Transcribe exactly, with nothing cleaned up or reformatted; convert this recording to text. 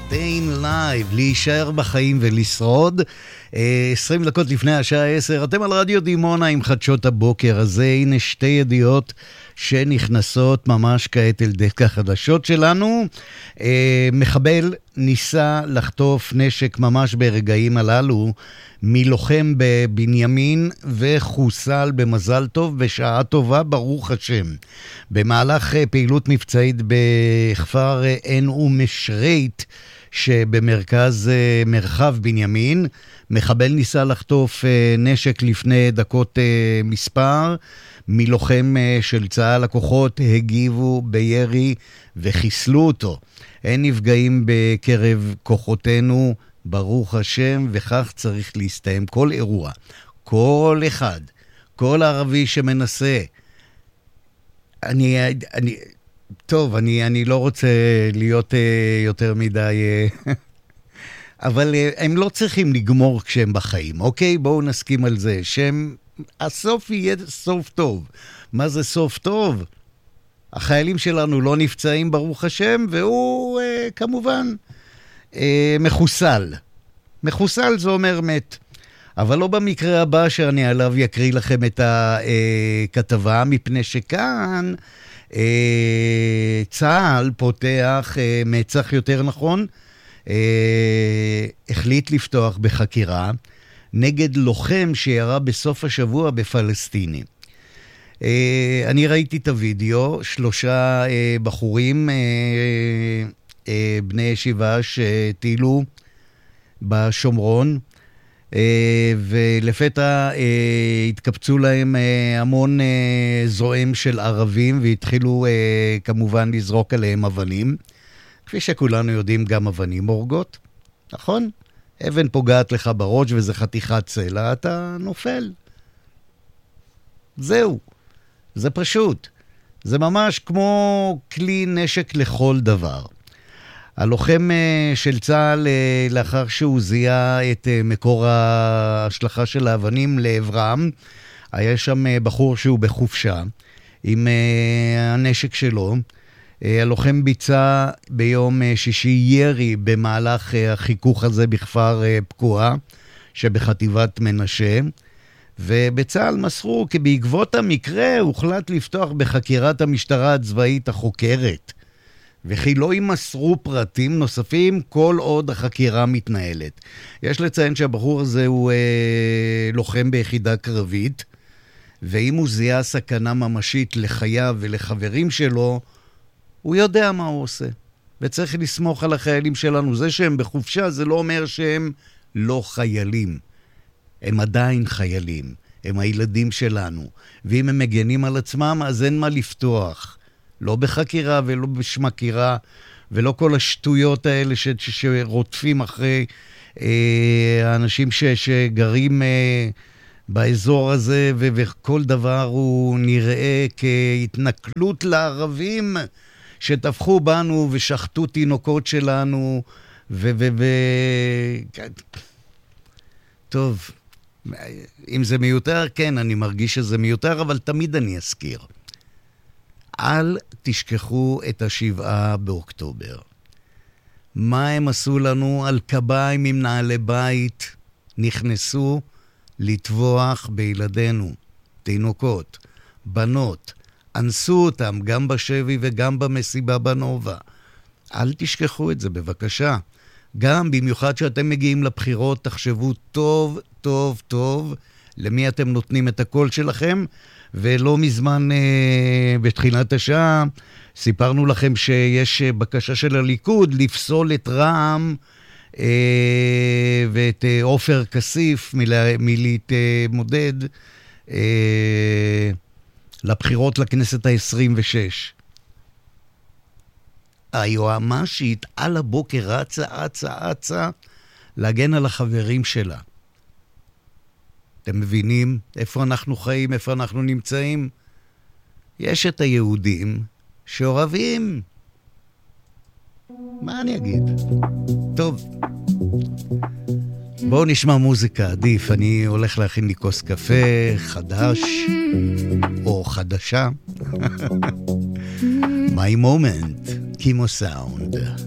Staying Live, להישאר בחיים ולשרוד. עשרים דקות לפני השעה עשר, אתם על רדיו דימונה עם חדשות הבוקר הזה. הנה שתי ידיעות שנכנסות ממש כעת אל דסק החדשות שלנו. מחבל ניסה לחטוף נשק ממש ברגעים הללו מלוחם בבנימין וחוסל במזל טוב בשעה טובה, ברוך השם. במהלך פעילות מבצעית בכפר עין ומשרית שבמרכז מרחב בנימין, מחבל ניסה לחטוף נשק לפני דקות מספר מלוחם של צה"ל. הכוחות הגיבו בירי וחיסלו אותו. אין נפגעים בקרב כוחותינו, ברוך השם, וכך צריך להסתיים כל אירוע. כל אחד, כל ערבי שמנסה, אני, אני, טוב, אני, אני לא רוצה להיות uh, יותר מדי, uh, אבל uh, הם לא צריכים לגמור כשהם בחיים, אוקיי? בואו נסכים על זה, שהם, הסוף יהיה סוף טוב. מה זה סוף טוב? החיילים שלנו לא נפצעים, ברוך השם, והוא uh, כמובן uh, מחוסל. מחוסל זה אומר מת. אבל לא במקרה הבא שאני עליו יקריא לכם את הכתבה, מפני שכאן אה, צה"ל פותח, אה, מצח יותר נכון, אה, החליט לפתוח בחקירה נגד לוחם שירה בסוף השבוע בפלסטיני. אה, אני ראיתי את הוידאו, שלושה אה, בחורים, אה, אה, בני ישיבה שטילו בשומרון, ולפתע התקפצו להם המון זועם של ערבים והתחילו כמובן לזרוק עליהם אבנים. כפי שכולנו יודעים, גם אבנים הורגות, נכון? אבן פוגעת לך בראש וזה חתיכת סלע, אתה נופל. זהו, זה פשוט. זה ממש כמו כלי נשק לכל דבר. הלוחם של צה"ל, לאחר שהוא זיהה את מקור ההשלכה של האבנים לעברם, היה שם בחור שהוא בחופשה עם הנשק שלו. הלוחם ביצע ביום שישי ירי במהלך החיכוך הזה בכפר פקועה שבחטיבת מנשה, ובצה"ל מסרו כי בעקבות המקרה הוחלט לפתוח בחקירת המשטרה הצבאית החוקרת, וכי לא יימסרו פרטים נוספים כל עוד החקירה מתנהלת. יש לציין שהבחור הזה הוא אה, לוחם ביחידה קרבית, ואם הוא זיהה סכנה ממשית לחייו ולחברים שלו, הוא יודע מה הוא עושה. וצריך לסמוך על החיילים שלנו. זה שהם בחופשה זה לא אומר שהם לא חיילים. הם עדיין חיילים. הם הילדים שלנו. ואם הם מגנים על עצמם, אז אין מה לפתוח. לא בחקירה ולא בשמקירה, ולא כל השטויות האלה ש- ש- שרודפים אחרי אה, האנשים ש- שגרים אה, באזור הזה, ו- וכל דבר הוא נראה כהתנכלות לערבים שטבחו בנו ושחטו תינוקות שלנו, ו... ו-, ו- טוב, אם זה מיותר, כן, אני מרגיש שזה מיותר, אבל תמיד אני אזכיר. אל תשכחו את השבעה באוקטובר. מה הם עשו לנו? על קביים עם נעלי בית נכנסו לטבוח בילדינו, תינוקות, בנות, אנסו אותם גם בשבי וגם במסיבה בנובה. אל תשכחו את זה בבקשה. גם במיוחד שאתם מגיעים לבחירות, תחשבו טוב טוב טוב למי אתם נותנים את הקול שלכם. ולא מזמן אה, בתחילת השעה סיפרנו לכם שיש בקשה של הליכוד לפסול את רע"מ אה, ואת אה, עופר כסיף מלהתמודד אה, לבחירות לכנסת ה-עשרים ושש. היועמ"שית על הבוקר רצה, אצה, אצה להגן על החברים שלה. אתם מבינים איפה אנחנו חיים, איפה אנחנו נמצאים? יש את היהודים שאוהבים. מה אני אגיד? טוב, בואו נשמע מוזיקה, עדיף. אני הולך להכין לי כוס קפה חדש, או חדשה. My Moment, קימו סאונד.